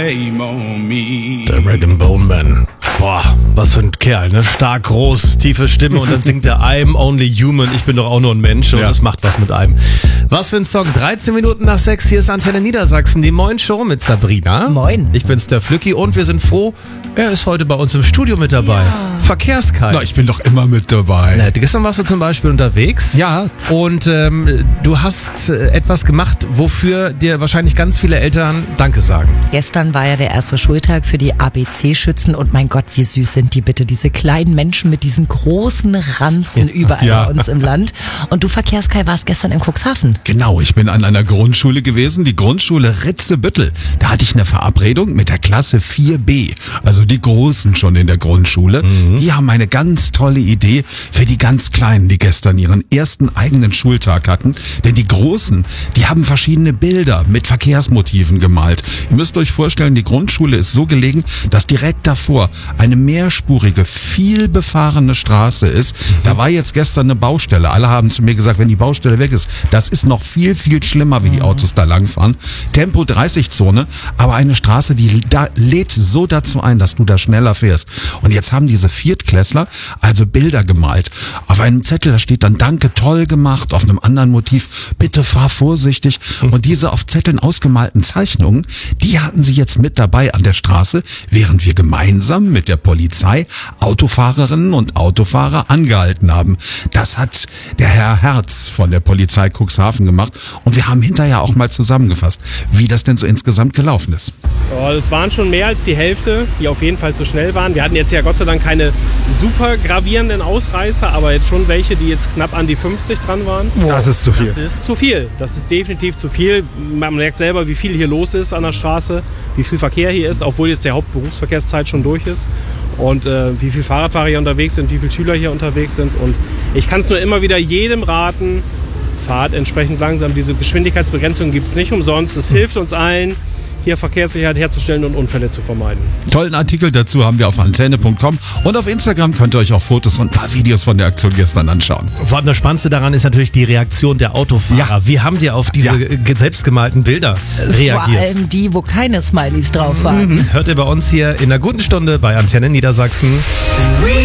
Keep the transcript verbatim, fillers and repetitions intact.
Der Rag and Bone Man. Boah, was für ein Kerl, ne? Stark, groß, tiefe Stimme und dann singt er I'm only human, ich bin doch auch nur ein Mensch und ja. Das macht was mit einem. Was für ein Song, dreizehn Minuten nach sechs, hier ist Antenne Niedersachsen, die Moin Show mit Sabrina. Moin. Ich bin's, der Flücki, und wir sind froh, er ist heute bei uns im Studio mit dabei. Ja. Verkehrskai. Na, ich bin doch immer mit dabei. Na, gestern warst du zum Beispiel unterwegs. Ja. Und ähm, du hast äh, etwas gemacht, wofür dir wahrscheinlich ganz viele Eltern Danke sagen. Gestern war ja der erste Schultag für die A B C-Schützen und mein Gott, wie süß sind die bitte, diese kleinen Menschen mit diesen großen Ranzen überall ja. bei uns im Land. Und du, Verkehrskai, warst gestern in Cuxhaven. Genau, ich bin an einer Grundschule gewesen, die Grundschule Ritzebüttel. Da hatte ich eine Verabredung mit der Klasse vier B, also die Großen schon in der Grundschule. Mhm. Die haben eine ganz tolle Idee für die ganz Kleinen, die gestern ihren ersten eigenen Schultag hatten. Denn die Großen, die haben verschiedene Bilder mit Verkehrsmotiven gemalt. Ihr müsst euch vorstellen, die Grundschule ist so gelegen, dass direkt davor eine mehrspurige, viel befahrene Straße ist. Da war jetzt gestern eine Baustelle. Alle haben zu mir gesagt, wenn die Baustelle weg ist, das ist noch viel, viel schlimmer, wie die Autos da langfahren. Tempo dreißig Zone, aber eine Straße, die da lädt so dazu ein, dass du da schneller fährst. Und jetzt haben diese Viertklässler also Bilder gemalt. Auf einem Zettel, da steht dann Danke, toll gemacht. Auf einem anderen Motiv, bitte fahr vorsichtig. Und diese auf Zetteln ausgemalten Zeichnungen, die hatten sie jetzt mit dabei an der Straße, während wir gemeinsam mit der Polizei Autofahrerinnen und Autofahrer angehalten haben. Das hat der Herr Herz von der Polizei Cuxhaven gemacht und wir haben hinterher auch mal zusammengefasst, wie das denn so insgesamt gelaufen ist. Oh, es waren schon mehr als die Hälfte, die auf jeden Fall zu schnell waren. Wir hatten jetzt ja Gott sei Dank keine super gravierenden Ausreißer, aber jetzt schon welche, die jetzt knapp an die fünfzig dran waren. Das ist zu viel. Das ist zu viel. Das ist definitiv zu viel. Man merkt selber, wie viel hier los ist an der Straße, wie viel Verkehr hier ist, obwohl jetzt der Hauptberufsverkehrszeit schon durch ist. Und äh, wie viele Fahrradfahrer hier unterwegs sind, wie viele Schüler hier unterwegs sind. Und ich kann es nur immer wieder jedem raten, fahrt entsprechend langsam. Diese Geschwindigkeitsbegrenzung gibt es nicht umsonst. Es hilft uns allen, hier Verkehrssicherheit herzustellen und Unfälle zu vermeiden. Tollen Artikel dazu haben wir auf antenne punkt com und auf Instagram könnt ihr euch auch Fotos und ein paar Videos von der Aktion gestern anschauen. Vor allem das Spannendste daran ist natürlich die Reaktion der Autofahrer. Ja. Wie haben die auf diese ja. selbstgemalten Bilder reagiert? Vor allem die, wo keine Smileys drauf waren. Mhm. Hört ihr bei uns hier in einer guten Stunde bei Antenne Niedersachsen.